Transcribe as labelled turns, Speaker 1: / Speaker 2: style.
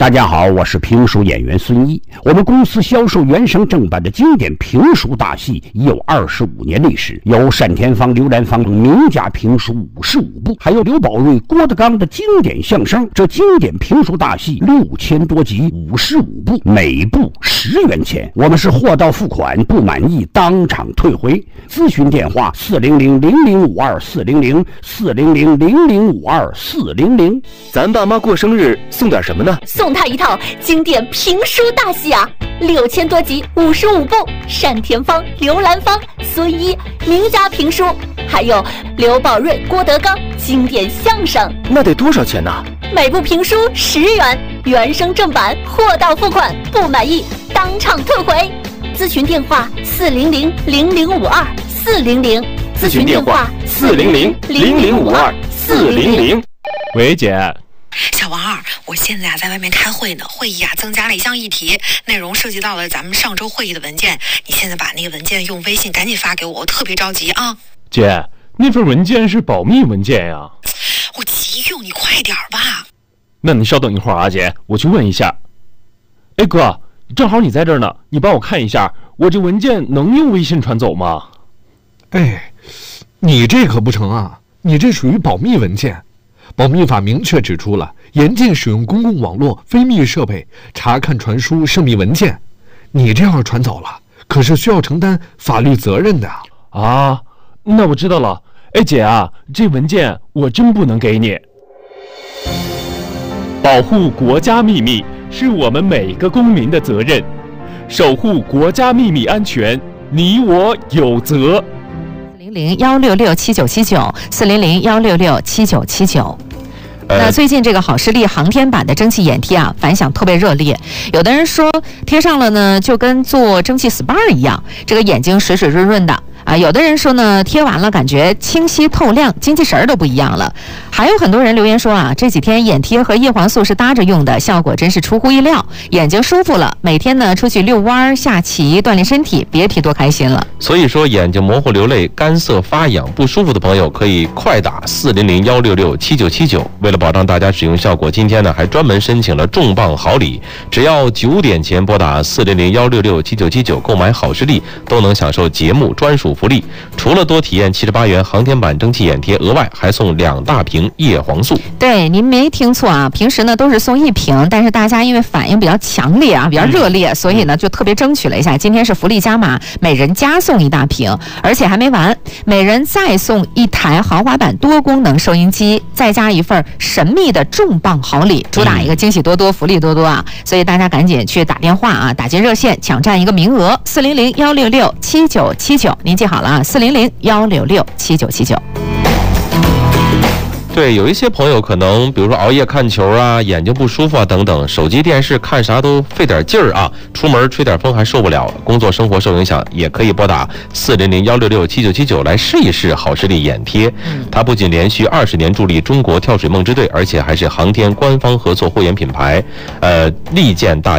Speaker 1: 大家好，我是评书演员孙一。我们公司销售原声正版的经典评书大戏已有25年历史，有单田芳、刘兰芳名家评书55部，还有刘宝瑞、郭德纲的经典相声。这经典评书大戏6000多集，55部，每部10元钱。我们是货到付款，不满意当场退回。咨询电话400-0052-400，400-0052-400。
Speaker 2: 咱爸妈过生日送点什么呢？
Speaker 3: 送他一套经典评书大戏啊，6000多集，55部，单田芳、刘兰芳、孙一名家评书，还有刘宝瑞、郭德纲经典相声。
Speaker 2: 那得多少钱呢？
Speaker 3: 每部评书10元，原声正版，货到付款，不满意当场退回。咨询电话400-0052-400，
Speaker 2: 咨询电话400-0052-400。
Speaker 4: 喂，姐。
Speaker 5: 小王二，我现在在外面开会呢，会议增加了一项议题，内容涉及到了咱们上周会议的文件，你现在把那个文件用微信赶紧发给我，我特别着急啊。
Speaker 4: 姐，那份文件是保密文件呀。
Speaker 5: 我急用，你快点吧。
Speaker 4: 那你稍等一会儿啊，姐，我去问一下。哎哥，正好你在这儿呢，你帮我看一下，我这文件能用微信传走吗？
Speaker 6: 哎，你这可不成啊，你这属于保密文件。保密法明确指出了，严禁使用公共网络、非密设备查看传输涉密文件。你这样传走了，可是需要承担法律责任的
Speaker 4: 啊。那我知道了。哎姐啊，这文件我真不能给你。保护国家秘密是我们每个公民的责任，守护国家秘密安全，你我有责。
Speaker 7: 400-166-7979，400-166-7979。那最近这个好视力航天版的蒸汽眼贴啊，反响特别热烈。有的人说贴上了呢，就跟做蒸汽 SPA 一样，这个眼睛水水润润的啊。有的人说呢，贴完了感觉清晰透亮，精气神都不一样了。还有很多人留言说啊，这几天眼贴和叶黄素是搭着用的，效果真是出乎意料，眼睛舒服了。每天呢出去遛弯、下棋、锻炼身体，别提多开心了。
Speaker 8: 所以说，眼睛模糊、流泪、干涩、发痒、不舒服的朋友，可以快打400-166-7979。为了保障大家使用效果，今天呢还专门申请了重磅好礼，只要9点前拨打400-166-7979购买好视力，都能享受节目专属福利。除了多体验78元航天版蒸汽眼贴，额外还送2大瓶叶黄素。
Speaker 7: 对，您没听错啊，平时呢都是送1瓶，但是大家因为反应比较强烈啊，比较热烈，所以呢就特别争取了一下，今天是福利加码，每人加送1大瓶，而且还没完，每人再送1台豪华版多功能收音机，再加一份神秘的重磅好礼，主打一个惊喜多多、福利多多啊！所以大家赶紧去打电话啊，打进热线抢占一个名额，400-166-7979，您记好了啊，400-166-7979。
Speaker 8: 对，有一些朋友可能比如说熬夜看球啊，眼睛不舒服啊等等，手机电视看啥都费点劲儿啊，出门吹点风还受不了，工作生活受影响，也可以拨打400-166-7979来试一试好视力眼贴。它不仅连续20年助力中国跳水梦之队，而且还是航天官方合作会员品牌，力荐大家